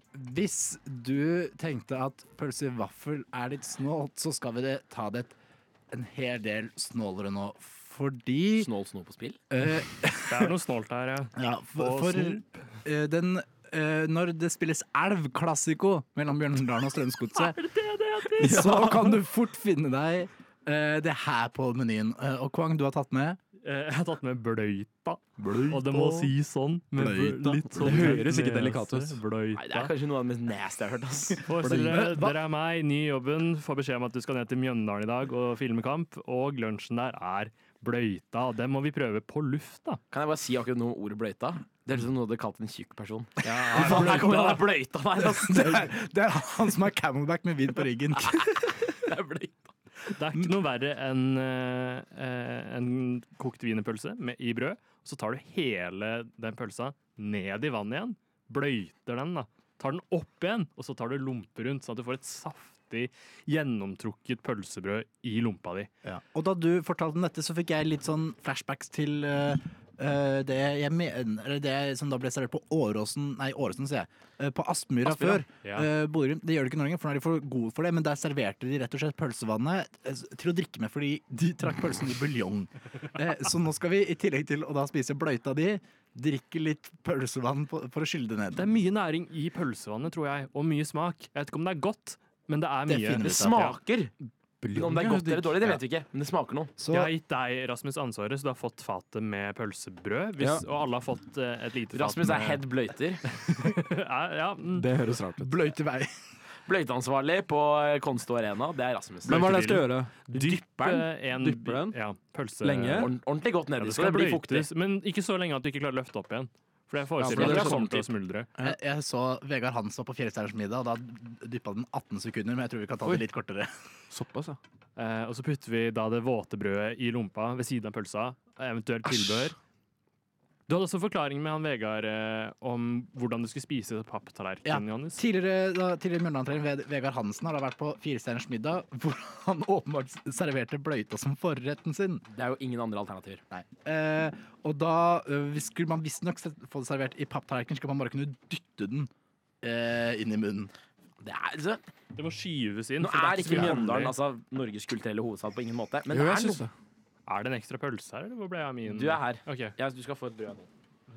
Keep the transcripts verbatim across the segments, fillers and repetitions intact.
hvis du tenkte at pølse i vaffel er litt snålt, så skal vi det, ta det et, en hel del snålere nå. Fordi Snål snop på spill? Uh, det er noe snålt her, ja. ja for for uh, den, uh, når det spilles elvklassiko mellom Bjørndalen og Strømsgodset, så kan du fort finne deg uh, det her på menyen. Uh, og Kvang, du har tatt med? Jeg har tatt med bløyta. bløyta. Og det må si sånn. Med litt sånn det høres ikke delikat ut. Nei, det er kanskje noe av det mest nasty jeg har hørt. Ass. Forestill dere, dere er meg, ny i jobben, får beskjed om at du skal ned til Mjøndalen i dag og filme kamp, og lunsjen der er bløyta. Og det må vi prøve på luft, da. Kan jeg bare si akkurat noe om ordet bløyta? Det er liksom noe du hadde kalt en tjukk person. Ja, her kommer den bløyta der, altså. Det er, det er han som har camelback med vind på ryggen. Det er bløyta. Det er ikke noe verre enn uh, en kokt wienerpølse i brød. Så tar du hele den pølsa ned i vannet igjen, bløyter den, da. Tar den opp igjen, og så tar du lomper rundt, sånn at du får et saftig, gjennomtrukket pølsebrød i lompa di. Ja. Og da du fortalte om dette, så fikk jeg litt sånn flashbacks til uh, uh, det jeg mener, det som da ble servert på Åråsen, nei, Åråsen sier jeg, uh, på Aspmyra før. Ja. Uh, Borum, det gjør det ikke Norge, for nå er de for gode for det, men der serverte de rett og slett pølsevannet uh, til å drikke med, fordi de trakk pølsen i buljong. Uh, så nå skal vi, i tillegg til å da spise bløyta di, drikke litt pølsevann på, for å skylle det ned. Det er mye næring i pølsevannet, tror jeg, og mye smak. Jeg vet ikke om det er godt, men det er Det mye. finner Det smaker! Om det er godt eller dårlig, det Ja. vet vi ikke, men det smaker noe. Så, Jeg har gitt deg, Rasmus, ansvaret, så du har fått fatet med pølsebrød, hvis, Ja. og alle har fått eh, et lite fat Rasmus er med- head bløyter. ja, ja, mm. Det høres rart ut. bløyte vei. Bløyteansvarlig på Konsto Arena, det er Rasmus. Men hva er det jeg skal gjøre? Dypp den? eh, en, Dypper den? Ja, pølse. Lenge? Ordent- Ordentlig godt Ja, nedi, det så skal det blir fuktig. bløytes, men ikke så lenge at du ikke klarer å løfte opp igjen. For det Ja, forestiller for meg det at er det kommer sånn til å smuldre. Jeg, jeg så Vegard Hans var på Fjellstjerners middag, og da dyppa den atten sekunder, men jeg tror vi kan ta det litt kortere. Såpass, ja. Eh, og så putter vi da det våte brødet i lompa ved siden av pølsa, eventuelt tilbehør. Du hadde også forklaring med han Vegard eh, om hvordan du skulle spise papptallerkenen, Ja. Johannes. Tidligere, da, tidligere Mjøndalen-trener Vegard Hansen har da vært på Firestjerners middag, hvor han åpenbart serverte bløyta som forretten sin. Det er jo ingen andre alternativer. Nei. Eh, og da eh, skulle man visstnok få det servert i papptallerken, skulle man bare kunne dytte den eh, inn i munnen. Det er, altså, Det må skyves inn. nå for det er så ikke mye Mjøndalen vanlig. altså, Norges kulturelle hovedstad på ingen måte, men Jo, det jeg er syns noe. det. Er det en ekstra pølse her, eller hvor ble jeg av min? Du er her. Ok. Ja, du skal få et brød av den.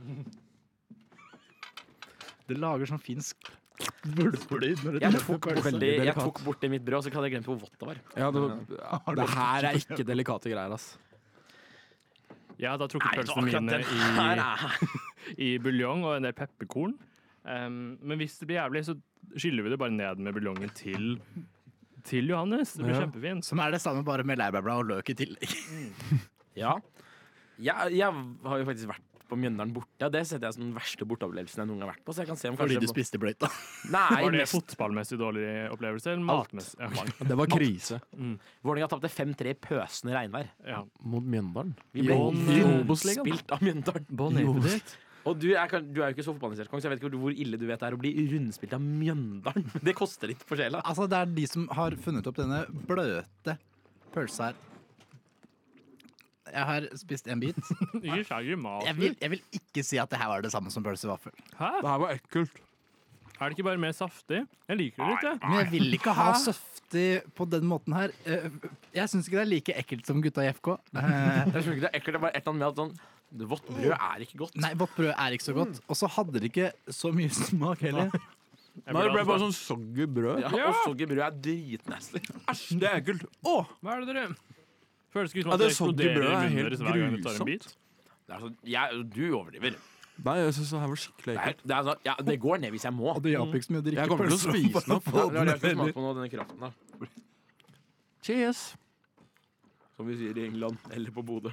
Det lager sånn fin skvulplyd når det Jeg treffer tok, pølsa. veldig, jeg delikat. tok bort det i mitt brød, og så hadde jeg glemt hvor vått det var. Ja, det, det her er ikke delikate greier, ass. Jeg har da trukket Nei, pølsene akkurat mine den her i, er i buljong og en del pepperkorn. Um, men hvis det blir jævlig, så skyller vi det bare ned med buljongen til, til Johannes. Det blir Ja. kjempefint. Som er det samme, bare med laurbærblad og løk i tillegg. Ja. Jeg, jeg har jo faktisk vært på Mjøndalen borte, og det setter jeg som den verste borteopplevelsen jeg noen gang har vært på. Så jeg kan se om Fordi kanskje du spiste bløyta. Nei, Var det mest fotballmessig dårlig opplevelse, eller matmessig? Ja, ok. Det var krise. Vålerenga tapte fem tre i pøsende regnvær. Ja. Mot Mjøndalen. Vi ble Bånn, I eh, Obos-ligaen. spilt av Mjøndalen. Bånn ned dit. Og du er, kan- du er jo ikke så fotballinteressert, Kong, så jeg vet ikke hvor ille du vet det er å bli rundspilt av Mjøndalen. Det koster litt på sjela. Altså, det er de som har funnet opp denne bløte pølsa her. Jeg har spist en bit. Ikke skjær i mat. Jeg vil, jeg vil ikke si at det her var det samme som pølse i vaffel. Hæ? Det her var ekkelt. Er det ikke bare mer saftig? Jeg liker det litt, jeg. Men jeg vil ikke ha saftig på den måten her. Eh, Jeg syns ikke det er like ekkelt som gutta i F K. Eh, Jeg skjønner ikke, det er ekkelt. Det er bare et eller annet med at sånn det vått brød er ikke godt. Nei, vått brød er ikke så godt. Og så hadde det ikke så mye smak heller. Jeg Nei, det ble burde bare ha- sånn soggy brød. Ja, Ja. Og soggybrød er dritnasty. Æsj, det er ekkelt. Åh! Hva er det dere føles ikke ut som Ja, at det det soggy eksploderer brødet er i munnen helt deres hver gang du tar en grusomt. bit? Det er sånn, jeg, du overdriver. Nei, jeg syns det her var skikkelig Det, er, ekkelt. det, er sånn, ja, det går ned hvis jeg må. Og det hjalp ikke så mye å drikke Jeg kommer til å pølse spise for den opp. få Ja, den jeg skal ned. smake på nå, denne kraften, da. Cheers. Som vi sier i England, eller på Bodø.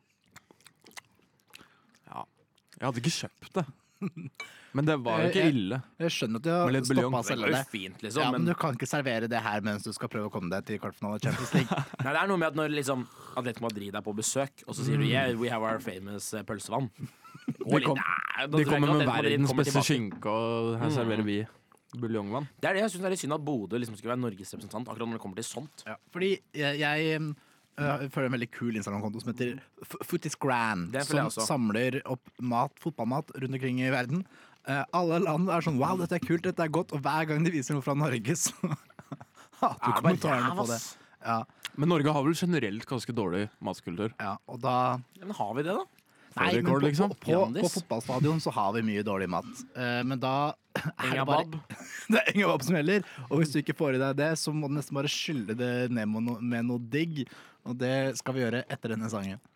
Ja. Jeg hadde ikke kjøpt det. Men det var jo ikke Jeg- ille. Jeg skjønner at de Med har litt buljong. stoppa å Det selge var jo det. fint, liksom. Ja, men men du kan ikke servere det her mens du skal prøve å komme deg til kvartfinale i Champions League. nei, det er noe med at når liksom Atletico Madrid er på besøk, og så sier du yeah, we have our famous eh, pølsevann. Går litt- kom- Nei, da De tror jeg kommer ikke med Atletico Madrid verdens kommer beste tilbake. skinke, og her serverer vi buljongvann. Det er det jeg syns er litt synd at Bodø liksom skulle være Norges representant akkurat når det kommer til sånt. Ja, fordi jeg, jeg øh, følger en veldig kul Instagram-konto som heter F- Footies Grand, Det som følger jeg også. samler opp mat, fotballmat rundt omkring i verden. Eh, alle land er sånn wow, dette er kult, dette er godt, og hver gang de viser noe fra Norge, så hater du Er det bare kommentarene ræv, på det. ass? Ja, Men Norge har vel generelt ganske dårlig matkultur. ja, og da Ja, Men har vi det, da? Nei, men Fårikål, på, liksom. på, på, på Grandis. fotballstadion så har vi mye dårlig mat. Eh, men da er det Enga bare Bab. Det er Enga Bab som gjelder. Og hvis du ikke får i deg det, så må du nesten bare skylle det ned med noe, med noe digg. Og det skal vi gjøre etter denne sangen.